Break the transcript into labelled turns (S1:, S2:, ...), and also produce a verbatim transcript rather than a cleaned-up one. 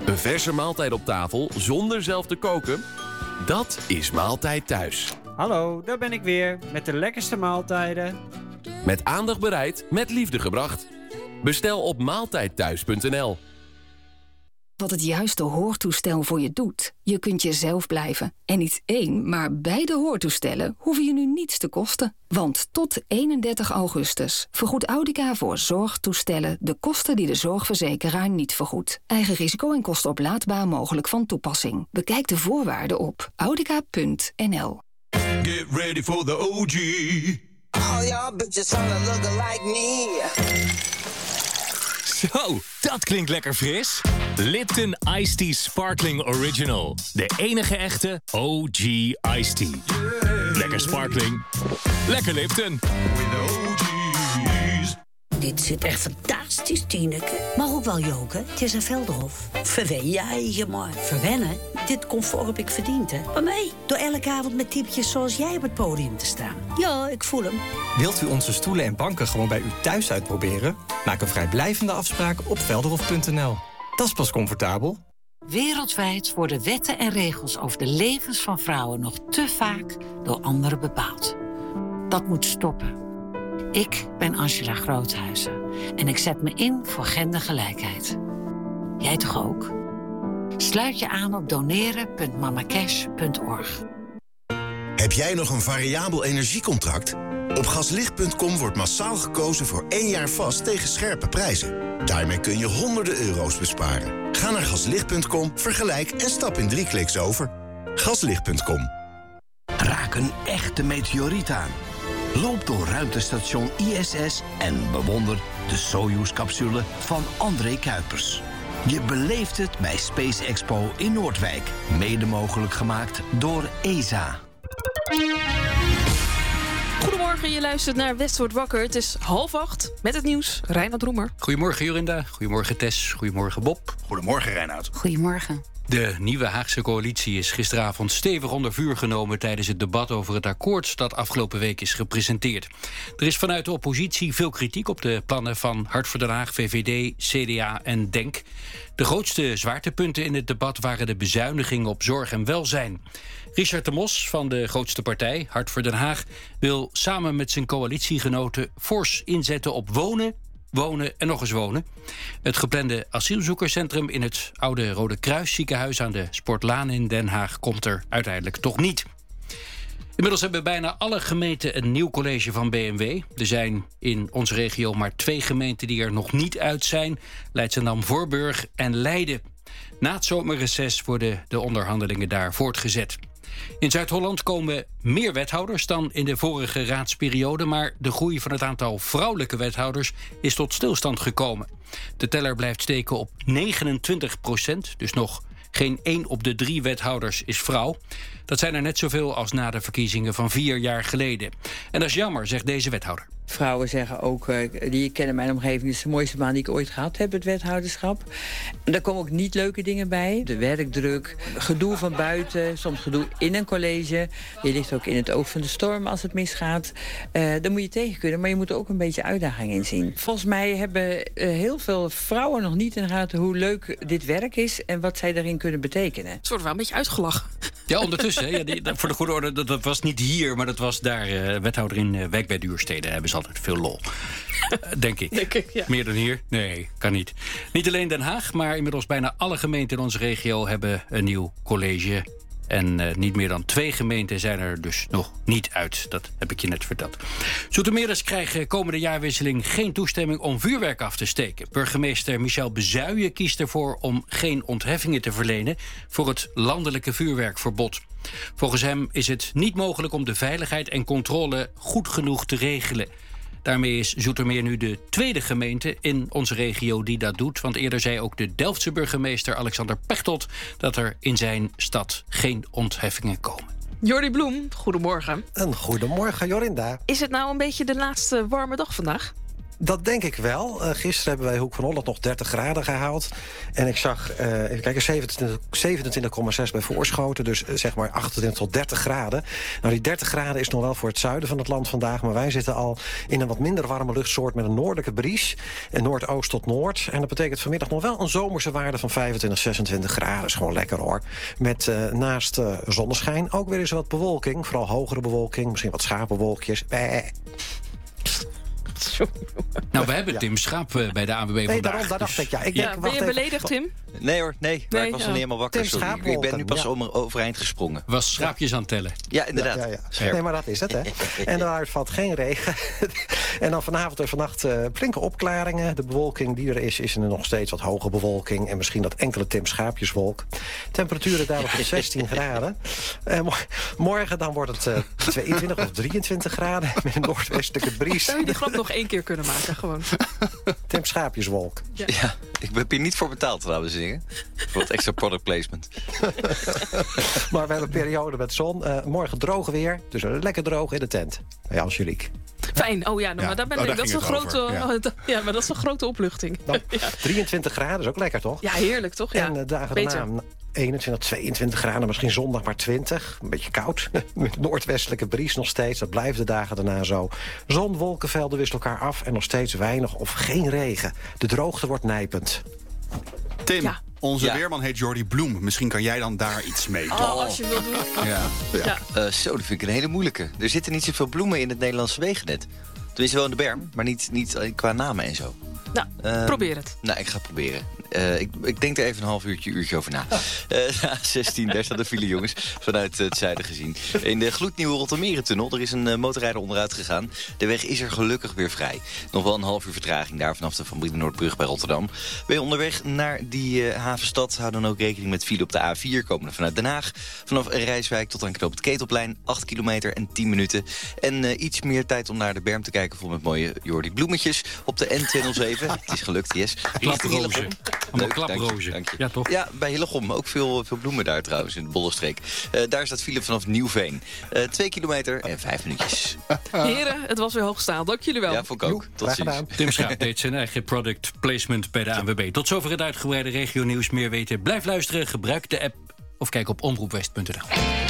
S1: Een verse maaltijd op tafel zonder zelf te koken? Dat is Maaltijd Thuis.
S2: Hallo, daar ben ik weer met de lekkerste maaltijden.
S1: Met aandacht bereid, met liefde gebracht. Bestel op maaltijdthuis punt n l.
S3: Wat het juiste hoortoestel voor je doet. Je kunt jezelf blijven. En niet één, maar beide hoortoestellen hoeven je nu niets te kosten. Want tot eenendertig augustus vergoedt Audica voor zorgtoestellen de kosten die de zorgverzekeraar niet vergoedt. Eigen risico en kosten oplaadbaar mogelijk van toepassing. Bekijk de voorwaarden op audica punt n l.
S4: Get ready for the O G.
S5: All y'all bitches wanna look like me.
S6: Zo, dat klinkt lekker fris. Lipton Iced Tea Sparkling Original. De enige echte O G Iced Tea. Yeah. Lekker sparkling. Lekker Lipton.
S4: With the O G's.
S7: Dit zit echt fantastisch, Tineke. Maar ook wel joken. Het is een Velderhof. Verwen jij je maar. Verwennen? Dit comfort heb ik verdiend, hè. Maar mij? Door elke avond met typetjes zoals jij op het podium te staan. Ja, ik voel hem.
S8: Wilt u onze stoelen en banken gewoon bij u thuis uitproberen? Maak een vrijblijvende afspraak op velderhof punt n l. Dat is pas comfortabel.
S9: Wereldwijd worden wetten en regels over de levens van vrouwen nog te vaak door anderen bepaald. Dat moet stoppen. Ik ben Angela Groothuizen en ik zet me in voor gendergelijkheid. Jij toch ook? Sluit je aan op doneren punt mamacash punt org.
S10: Heb jij nog een variabel energiecontract? Op gaslicht punt com wordt massaal gekozen voor één jaar vast tegen scherpe prijzen. Daarmee kun je honderden euro's besparen. Ga naar gaslicht punt com, vergelijk en stap in drie kliks over. gaslicht punt com.
S11: Raak een echte meteoriet aan. Loop door ruimtestation I S S en bewonder de Soyuz-capsule van André Kuipers. Je beleeft het bij Space Expo in Noordwijk. Mede mogelijk gemaakt door E S A.
S12: Goedemorgen, je luistert naar West wordt wakker. Het is half acht met het nieuws. Reinoud Roemer.
S13: Goedemorgen Jorinda, goedemorgen Tess, goedemorgen Bob.
S14: Goedemorgen Reinoud.
S9: Goedemorgen.
S13: De nieuwe Haagse coalitie is gisteravond stevig onder vuur genomen tijdens het debat over het akkoord dat afgelopen week is gepresenteerd. Er is vanuit de oppositie veel kritiek op de plannen van Hart voor Den Haag, V V D, C D A en DENK. De grootste zwaartepunten in het debat waren de bezuinigingen op zorg en welzijn. Richard de Mos van de grootste partij, Hart voor Den Haag, wil samen met zijn coalitiegenoten fors inzetten op wonen, wonen en nog eens wonen. Het geplande asielzoekerscentrum in het oude Rode Kruis ziekenhuis aan de Sportlaan in Den Haag komt er uiteindelijk toch niet. Inmiddels hebben bijna alle gemeenten een nieuw college van B M W. Er zijn in onze regio maar twee gemeenten die er nog niet uit zijn: Leidschendam, Voorburg en Leiden. Na het zomerreces worden de onderhandelingen daar voortgezet. In Zuid-Holland komen meer wethouders dan in de vorige raadsperiode, maar de groei van het aantal vrouwelijke wethouders is tot stilstand gekomen. De teller blijft steken op negenentwintig procent, dus nog geen één op de drie wethouders is vrouw. Dat zijn er net zoveel als na de verkiezingen van vier jaar geleden. En dat is jammer, zegt deze wethouder.
S15: Vrouwen zeggen ook, uh, die kennen mijn omgeving, het is de mooiste baan die ik ooit gehad heb, het wethouderschap. En daar komen ook niet leuke dingen bij. De werkdruk, gedoe van buiten, soms gedoe in een college. Je ligt ook in het oog van de storm als het misgaat. Uh, daar moet je tegen kunnen, maar je moet er ook een beetje uitdaging in zien. Volgens mij hebben uh, heel veel vrouwen nog niet in de gaten hoe leuk dit werk is en wat zij daarin kunnen betekenen.
S12: Het wordt wel een beetje uitgelachen.
S13: Ja, ondertussen. Hè, ja, die, voor de goede orde, dat, dat was niet hier, maar dat was daar. Uh, wethouder in uh, Wijk bij Duurstede hebben ze altijd veel lol. Uh, denk ik.
S12: Denk ik ja.
S13: Meer dan hier? Nee, kan niet. Niet alleen Den Haag, maar inmiddels bijna alle gemeenten in onze regio hebben een nieuw college. En uh, niet meer dan twee gemeenten zijn er dus nog niet uit. Dat heb ik je net verteld. Zoetermeerders krijgen komende jaarwisseling geen toestemming om vuurwerk af te steken. Burgemeester Michel Bezuijen kiest ervoor om geen ontheffingen te verlenen voor het landelijke vuurwerkverbod. Volgens hem is het niet mogelijk om de veiligheid en controle goed genoeg te regelen. Daarmee is Zoetermeer nu de tweede gemeente in onze regio die dat doet. Want eerder zei ook de Delftse burgemeester Alexander Pechtold dat er in zijn stad geen ontheffingen komen.
S12: Jordi Bloem, goedemorgen.
S16: Een goedemorgen, Jorinda.
S12: Is het nou een beetje de laatste warme dag vandaag?
S14: Dat denk ik wel. Uh, gisteren hebben wij Hoek van Holland nog dertig graden gehaald. En ik zag, uh, even kijken, zevenentwintig komma zes bij Voorschoten. Dus uh, zeg maar achtentwintig tot dertig graden. Nou, die dertig graden is nog wel voor het zuiden van het land vandaag. Maar wij zitten al in een wat minder warme luchtsoort met een noordelijke bries. En noordoost tot noord. En dat betekent vanmiddag nog wel een zomerse waarde van vijfentwintig, zesentwintig graden. Is gewoon lekker hoor. Met uh, naast uh, zonneschijn ook weer eens wat bewolking. Vooral hogere bewolking. Misschien wat schapenwolkjes. Bäh.
S13: Nou, we hebben Tim Schaap uh, bij de A N W B
S14: nee,
S13: vandaag.
S14: Daarom, daar dacht
S13: dus...
S14: ik, ja. Ik
S12: ja,
S14: denk,
S12: ben je beledigd,
S14: even.
S12: Tim?
S16: Nee hoor, nee. Maar
S12: nee,
S16: ik was
S12: ja.
S16: nog niet helemaal wakker.
S14: Tim
S16: Sorry. Ik ben nu pas
S14: ja.
S16: om, overeind gesprongen.
S13: Was schaapjes aan het tellen.
S16: Ja, inderdaad.
S14: Ja, ja, ja. Nee, maar dat is het, hè. En daar valt geen regen. En dan vanavond en vannacht uh, flinke opklaringen. De bewolking die er is, is er nog steeds wat hoge bewolking. En misschien dat enkele Tim Schaapjeswolk. Temperaturen daar op zestien graden. Uh, mo- morgen dan wordt het uh, tweeëntwintig of drieëntwintig graden. Met een noordwestelijke bries.
S12: Zou je die grap nog één keer kunnen maken, gewoon?
S14: Tim Schaapjeswolk.
S16: Ja. ja, ik heb hier niet voor betaald, dames en heren. Voor het extra product placement.
S14: Maar we hebben een periode met zon. Uh, morgen droog weer, dus lekker droog in de tent. Bij Angelique.
S12: Fijn, oh ja, nou,
S17: Ja.
S12: maar daar ben
S17: Oh,
S12: ik.
S17: daar
S12: Dat is een
S17: ging het
S12: grote,
S17: over, ja.
S12: oh, dat- ja, maar dat is een grote opluchting.
S14: Dan,
S12: ja.
S14: drieëntwintig graden is ook lekker, toch?
S12: ja, heerlijk, toch? Ja.
S14: En de dagen
S12: Beter.
S14: daarna eenentwintig, tweeëntwintig graden, misschien zondag maar twintig. Een beetje koud. Met noordwestelijke bries nog steeds. Dat blijft de dagen daarna zo. Zon, wolkenvelden wisselen elkaar af en nog steeds weinig of geen regen. De droogte wordt nijpend.
S17: Tim,
S12: Ja.
S17: onze
S16: Ja.
S17: weerman heet Jordi Bloem. Misschien kan jij dan daar iets mee doen.
S12: Oh, als je wilt doen.
S17: Ja.
S12: Ja.
S16: Uh, zo, dat vind ik een hele moeilijke. Er zitten niet zoveel bloemen in het Nederlandse wegennet. Tenminste wel in de berm, maar niet, niet qua namen en zo.
S12: Nou,
S16: Uh,
S12: probeer het.
S16: Nou, ik ga het proberen. Uh, ik, ik denk er even een half uurtje, uurtje over na. Uh, A zestien, daar staat de file, jongens. Vanuit het zuiden gezien. In de gloednieuwe Rottermerentunnel, er is een uh, motorrijder onderuit gegaan. De weg is er gelukkig weer vrij. Nog wel een half uur vertraging daar vanaf de Van Brienenoordbrug bij Rotterdam. Ben je onderweg naar die uh, havenstad, hou dan ook rekening met file op de A vier... komende vanuit Den Haag. Vanaf Rijswijk tot aan knoop het Ketelplein, acht kilometer en tien minuten. En uh, iets meer tijd om naar de berm te kijken, vol met mooie Jordi bloemetjes. Op de N tweehonderdzeven, het is gelukt, yes.
S13: Klaprozen. Allemaal
S16: Leuk, dank je,
S13: klaprozen.
S16: dank je.
S13: Ja, toch?
S16: Ja, bij Hillegom ook veel, veel bloemen daar trouwens, in de Bollenstreek. Uh, daar staat file vanaf Nieuwveen. Uh, twee kilometer en vijf minuutjes.
S12: Heren, het was weer hoogstaand. Dank jullie wel.
S16: Ja, vond ik ook. Tot ziens.
S13: Tim Schaap deed zijn eigen product placement bij de A N W B. Tot zover het uitgebreide regionieuws. Meer weten, blijf luisteren, gebruik de app of kijk op omroepwest punt n l.